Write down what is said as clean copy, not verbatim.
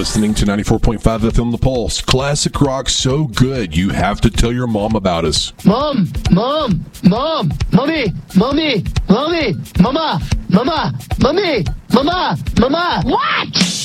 listening to 94.5 FM The Pulse. Classic rock so good, you have to tell your mom about us. Mom, mommy, mama. What?